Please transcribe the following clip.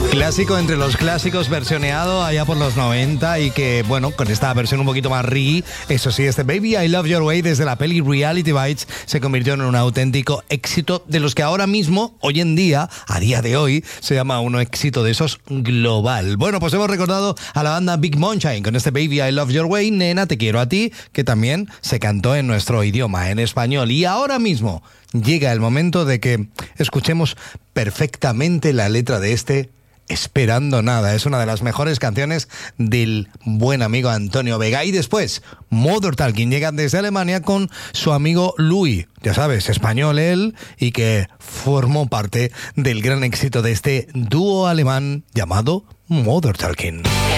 Clásico entre los clásicos, versioneado allá por los 90 y que, bueno, con esta versión un poquito más reggae, eso sí, este Baby I Love Your Way desde la peli Reality Bites se convirtió en un auténtico éxito de los que ahora mismo, hoy en día, a día de hoy, se llama un éxito de esos global. Bueno, pues hemos recordado a la banda Big Moonshine con este Baby I Love Your Way, Nena, te quiero a ti, que también se cantó en nuestro idioma, en español. Y ahora mismo llega el momento de que escuchemos perfectamente la letra de este Esperando Nada. Es una de las mejores canciones del buen amigo Antonio Vega. Y después, Mother Talking llega desde Alemania con su amigo Louis. Ya sabes, español él, y que formó parte del gran éxito de este dúo alemán llamado Mother Talking.